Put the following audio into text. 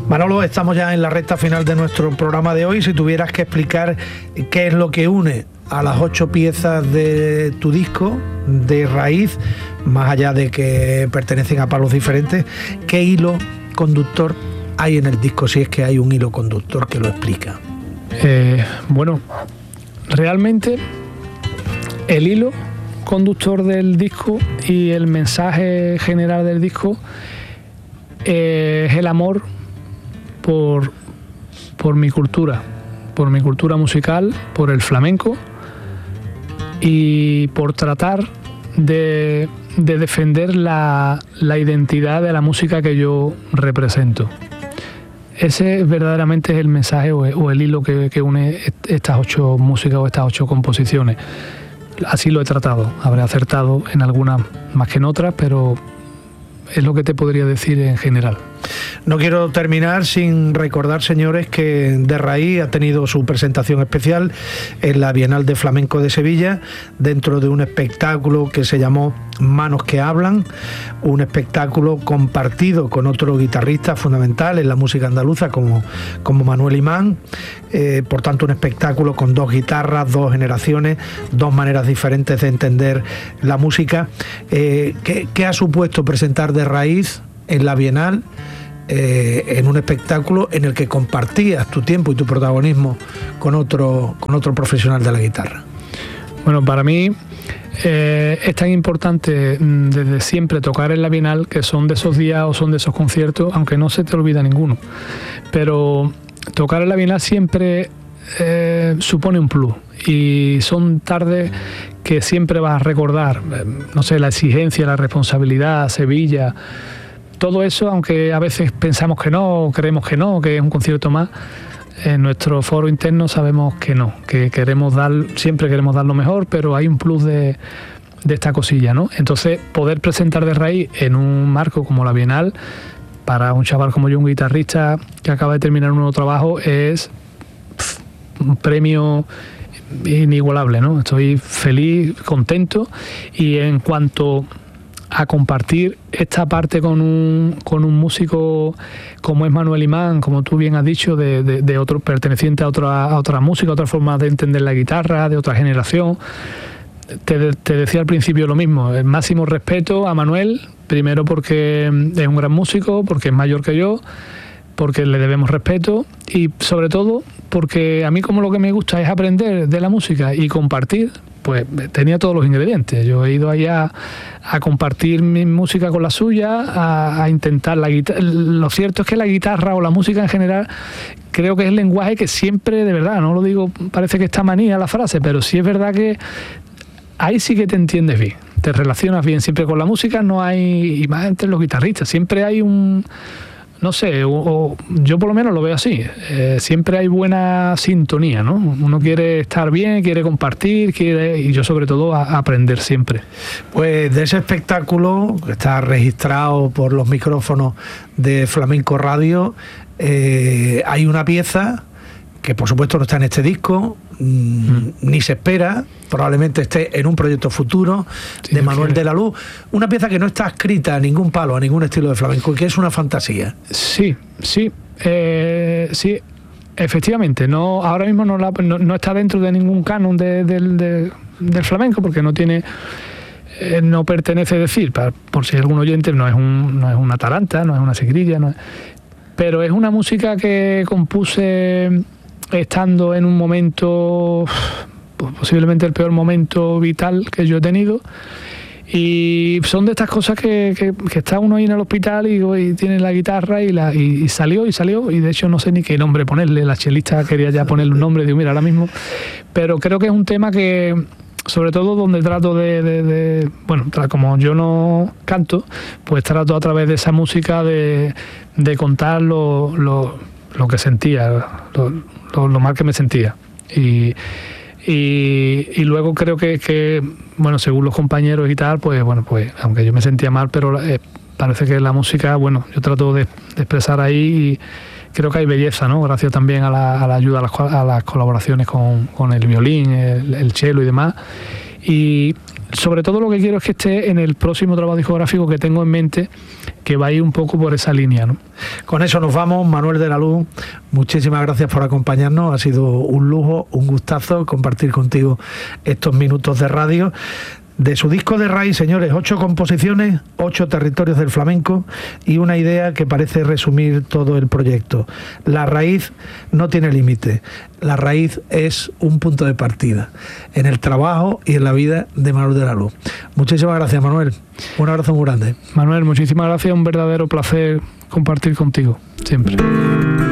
Manolo, estamos ya en la recta final de nuestro programa de hoy. Si tuvieras que explicar qué es lo que une a las 8 piezas de tu disco, de Raíz, más allá de que pertenecen a palos diferentes, ¿qué hilo conductor hay en el disco, si es que hay un hilo conductor que lo explica? Bueno, realmente el hilo conductor del disco y el mensaje general del disco es el amor por mi cultura musical, por el flamenco y por tratar de defender la identidad de la música que yo represento. Ese verdaderamente es el mensaje o el hilo que une estas 8 músicas o estas 8 composiciones. Así lo he tratado. Habré acertado en algunas más que en otras, pero es lo que te podría decir en general. No quiero terminar sin recordar, señores, que De Raíz ha tenido su presentación especial en la Bienal de Flamenco de Sevilla, dentro de un espectáculo que se llamó Manos que Hablan, un espectáculo compartido con otro guitarrista fundamental en la música andaluza como Manuel Imán. Por tanto, un espectáculo con 2 guitarras, 2 generaciones, 2 maneras diferentes de entender la música. ¿Qué ha supuesto presentar De Raíz en la Bienal, en un espectáculo en el que compartías tu tiempo y tu protagonismo con otro profesional de la guitarra? Bueno, para mí es tan importante desde siempre tocar en la Bienal, que son de esos días o son de esos conciertos, aunque no se te olvida ninguno, pero tocar en la Bienal siempre supone un plus, y son tardes que siempre vas a recordar, no sé, la exigencia, la responsabilidad, Sevilla, todo eso, aunque a veces pensamos que no, creemos que no, que es un concierto más. En nuestro foro interno sabemos que no, que siempre queremos dar lo mejor, pero hay un plus de esta cosilla, ¿no? Entonces, poder presentar De Raíz en un marco como la Bienal, para un chaval como yo, un guitarrista que acaba de terminar un nuevo trabajo, es un premio inigualable, ¿no? Estoy feliz, contento, y en cuanto a compartir esta parte con un músico como es Manuel Imán, como tú bien has dicho, de otro, perteneciente a otra música, a otra forma de entender la guitarra, de otra generación. Te decía al principio lo mismo, el máximo respeto a Manuel, primero porque es un gran músico, porque es mayor que yo, porque le debemos respeto, y sobre todo porque a mí, como lo que me gusta es aprender de la música y compartir, pues tenía todos los ingredientes. Yo he ido allá a compartir mi música con la suya, a intentar la guitarra. Lo cierto es que la guitarra o la música en general creo que es el lenguaje que siempre, de verdad, no lo digo, parece que está manía la frase, pero sí es verdad que ahí sí que te entiendes bien, te relacionas bien siempre con la música, no hay, y más entre los guitarristas, siempre hay un... No sé, o yo por lo menos lo veo así, siempre hay buena sintonía, ¿no? Uno quiere estar bien, quiere compartir, y yo sobre todo aprender siempre. Pues de ese espectáculo, que está registrado por los micrófonos de Flamenco Radio, hay una pieza que por supuesto no está en este disco, ni se espera, probablemente esté en un proyecto futuro, sí, de Manuel de la Luz, una pieza que no está escrita a ningún palo, a ningún estilo de flamenco, y que es una fantasía. Sí, efectivamente, no, ahora mismo no está dentro de ningún canon del flamenco, porque no tiene... no pertenece, decir, por si hay algún oyente, no es una taranta, no es una sigrilla, pero es una música que compuse estando en un momento, posiblemente el peor momento vital que yo he tenido, y son de estas cosas que está uno ahí en el hospital y tiene la guitarra y salió, y de hecho no sé ni qué nombre ponerle. La chelista quería ya ponerle un nombre, digo, mira, ahora mismo, pero creo que es un tema que, sobre todo donde trato bueno, como yo no canto, pues trato a través de esa música de contar lo que sentía, lo mal que me sentía. Y luego creo que, bueno, según los compañeros y tal, pues bueno, pues aunque yo me sentía mal, pero parece que la música, bueno, yo trato de expresar ahí, y creo que hay belleza, ¿no? Gracias también a la ayuda, a las colaboraciones con el violín, el cello y demás. Y sobre todo lo que quiero es que esté en el próximo trabajo discográfico que tengo en mente, que va a ir un poco por esa línea, ¿no? Con eso nos vamos. Manuel de la Luz, muchísimas gracias por acompañarnos, ha sido un lujo, un gustazo compartir contigo estos minutos de radio. De su disco de raíz, señores, 8 composiciones, 8 territorios del flamenco y una idea que parece resumir todo el proyecto. La raíz no tiene límite, la raíz es un punto de partida en el trabajo y en la vida de Manuel de la Luz. Muchísimas gracias, Manuel. Un abrazo muy grande. Manuel, muchísimas gracias, un verdadero placer compartir contigo, siempre.